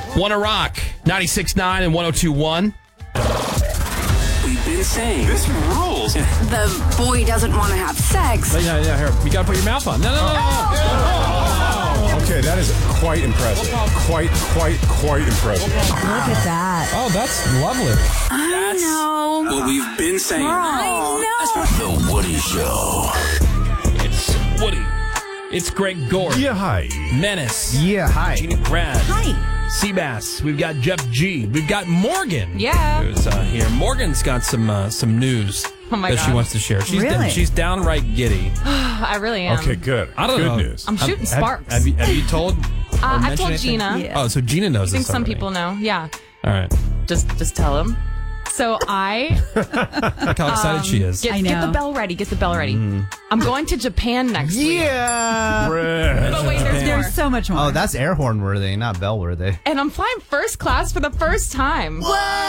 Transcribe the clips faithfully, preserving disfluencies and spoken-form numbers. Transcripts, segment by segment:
Wanna Rock, ninety-six point nine and one oh two point one. We've been saying this rules. The boy doesn't want to have sex. Yeah, yeah, here. You gotta put your mouth on. No, no, no, no. Okay, that is quite impressive. Quite, quite, quite impressive. Look at that. Oh, that's lovely. I know. What we've been saying. I know. The Woody Show. It's Woody. It's Greg Gore. Yeah, hi. Menace. Yeah, hi. Jeannie Brad. Hi. Seabass. We've got Jeff G. We've got Morgan. Yeah. Who's uh, here. Morgan's got some uh, some news Oh my that God. she wants to share. She's Really? she's downright giddy. I really am. Okay, good. I don't good know. news. I'm shooting Have- sparks. Have, you, have you told? or Uh, I mentioned told anything? Gina. Yeah. Oh, so Gina knows I think this some already. people know. Yeah. All right. Just just tell them. So I Look how excited she is. get, I get the know. bell ready. Get the bell ready. I'm going to Japan next week. Yeah. Brad. But wait, there's more. There's so much more. Oh, that's air horn worthy, not bell worthy. And I'm flying first class for the first time.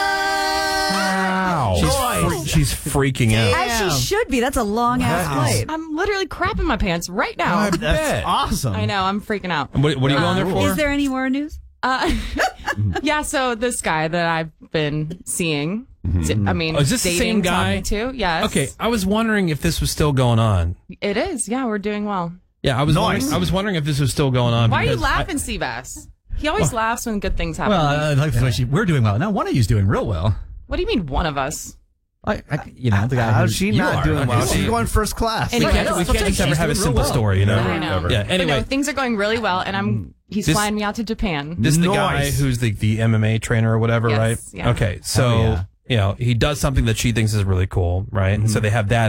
Wow. She's, fre- she's freaking out. As she should be. That's a long ass That flight. I'm literally crapping my pants right now. I That's bet. awesome. I know. I'm freaking out. What, what are you going there for? Is there any more news? Uh, yeah. So this guy that I've been seeing. I mean, Oh, is this the dating, same guy? talking to. Yes. Okay, I was wondering if this was still going on. It is. Yeah, we're doing well. Yeah, I was Nice. wondering, I was wondering if this was still going on. Why are you because I- laughing, Seabass? He always laughs when good things happen. Well, I like the way she, we're doing well. Now, one of you's doing real well. what do you mean, one of us? I, I, you know, the guy How's who she you not are. doing well? Okay, She's so- going first class. And we Okay, can't, no, we that's can't what I'm just saying. ever have a She's doing simple real well. story, you know? I know. Ever. Yeah, But anyway. no, things are going really well, and I'm he's This- flying me out to Japan. This is the guy Nice. who's the, the M M A trainer or whatever, Yes, right? yeah. Okay, so, Oh, yeah. you know, he does something that she thinks is really cool, right? And so they have that.